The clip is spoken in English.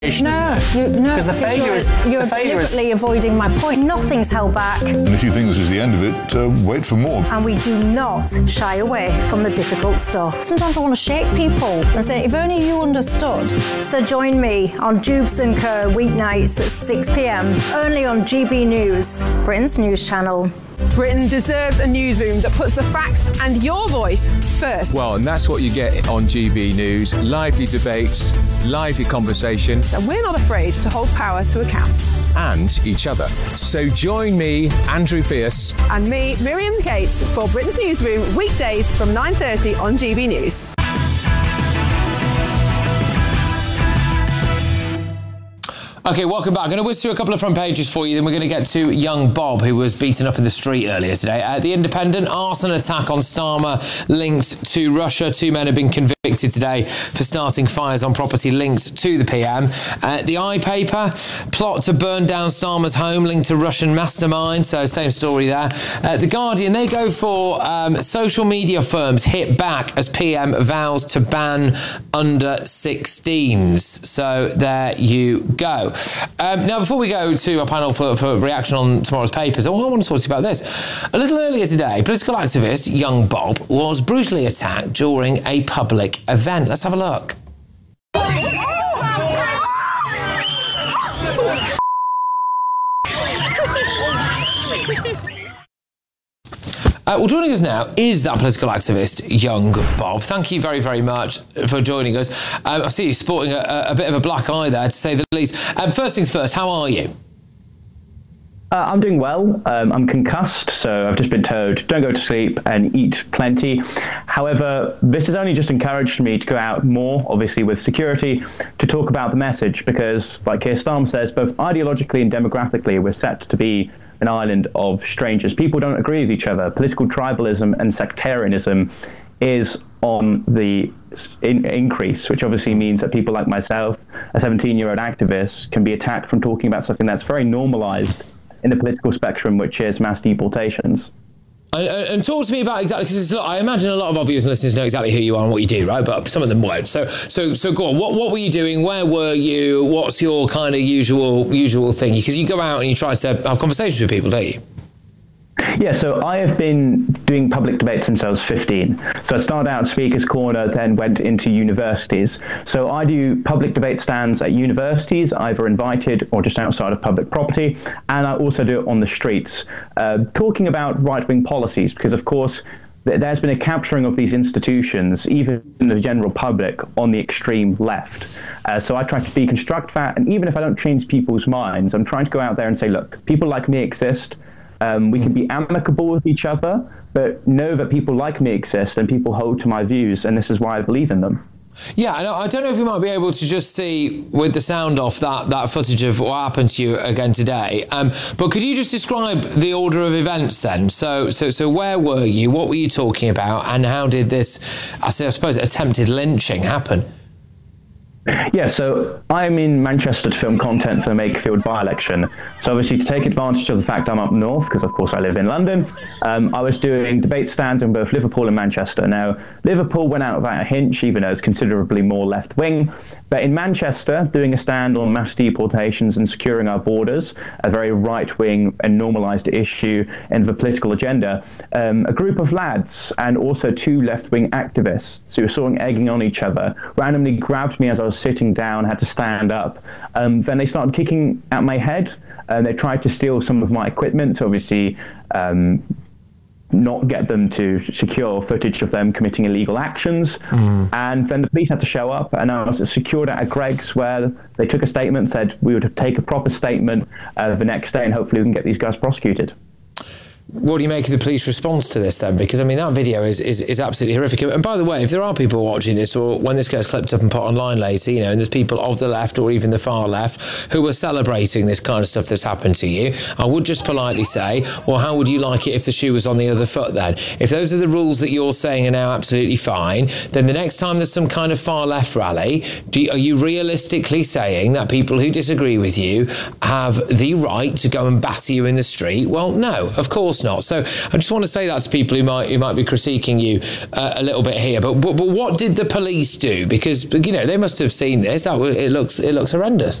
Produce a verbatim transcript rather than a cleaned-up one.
No, you, no, because the failure you're, is you're the failure deliberately is... avoiding my point. Nothing's held back. And if you think this is the end of it, uh, wait for more. And we do not shy away from the difficult stuff. Sometimes I want to shake people and say, if only you understood. So join me on Jubes and Co weeknights at six p.m. only on G B News, Britain's news channel. Britain deserves a newsroom that puts the facts and your voice first. Well, and that's what you get on G B News. Lively debates, lively conversation. And we're not afraid to hold power to account. And each other. So join me, Andrew Pierce. And me, Miriam Cates, for Britain's Newsroom, weekdays from nine thirty on G B News. OK, welcome back. I'm going to whiz through a couple of front pages for you, then we're going to get to young Bob, who was beaten up in the street earlier today. Uh, the Independent, arson attack on Starmer linked to Russia. Two men have been convicted today for starting fires on property linked to the P M. Uh, the I paper, plot to burn down Starmer's home linked to Russian mastermind. So same story there. Uh, the Guardian, they go for um, social media firms hit back as P M vows to ban under sixteens. So there you go. Um, now, before we go to our panel for, for reaction on tomorrow's papers, I want to talk to you about this. A little earlier today, political activist young Bob was brutally attacked during a public event. Let's have a look. Uh, well, joining us now is that political activist, young Bob. Thank you very, very much for joining us. Um, I see you sporting a, a bit of a black eye there, to say the least. Um, first things first, how are you? Uh, I'm doing well. Um, I'm concussed, so I've just been told, don't go to sleep and eat plenty. However, this has only just encouraged me to go out more, obviously with security, to talk about the message, because, like Keir Starmer says, both ideologically and demographically, we're set to be an island of strangers. People don't agree with each other. Political tribalism and sectarianism is on the in- increase, which obviously means that people like myself, a seventeen-year-old activist, can be attacked from talking about something that's very normalized in the political spectrum, which is mass deportations. And, and talk to me about exactly, because I imagine a lot of our viewers and listeners know exactly who you are and what you do, right? But some of them won't. So, so, so go on. What, what were you doing? Where were you? What's your kind of usual, usual thing? Because you go out and you try to have conversations with people, don't you? Yeah, so I have been doing public debate since I was fifteen. So I started out at Speaker's Corner, then went into universities. So I do public debate stands at universities, either invited or just outside of public property. And I also do it on the streets, uh, talking about right-wing policies, because, of course, there's been a capturing of these institutions, even in the general public, on the extreme left. Uh, so I try to deconstruct that. And even if I don't change people's minds, I'm trying to go out there and say, look, people like me exist. Um, we can be amicable with each other, but know that people like me exist and people hold to my views, and this is why I believe in them. Yeah, I don't know if you might be able to just see with the sound off that, that footage of what happened to you again today. Um, but could you just describe the order of events then? So, so, so where were you? What were you talking about? And how did this, I suppose, attempted lynching happen? Yeah, so I'm in Manchester to film content for the Makerfield by-election. So obviously to take advantage of the fact I'm up north, because of course I live in London, um, I was doing debate stands in both Liverpool and Manchester. Now, Liverpool went out without a hitch, even though it's considerably more left-wing. But in Manchester, doing a stand on mass deportations and securing our borders, a very right-wing and normalised issue in the political agenda, um, a group of lads and also two left-wing activists who were sort of egging on each other randomly grabbed me as I was sitting down, had to stand up. Um, then they started kicking at my head, and they tried to steal some of my equipment to obviously um, not get them to secure footage of them committing illegal actions. Mm. And then the police had to show up, and I was secured at a Greggs where they took a statement, said we would take a proper statement uh, the next day, and hopefully we can get these guys prosecuted. What do you make of the police response to this then? Because, I mean, that video is, is, is absolutely horrific. And by the way, if there are people watching this, or when this gets clipped up and put online later, you know, and there's people of the left or even the far left who are celebrating this kind of stuff that's happened to you, I would just politely say, well, how would you like it if the shoe was on the other foot then? If those are the rules that you're saying are now absolutely fine, then the next time there's some kind of far left rally, do you, are you realistically saying that people who disagree with you have the right to go and batter you in the street? Well, no, of course course not. So I just want to say that to people who might who might be critiquing you uh, a little bit here. But, but but what did the police do? Because you know they must have seen this. That it looks it looks horrendous.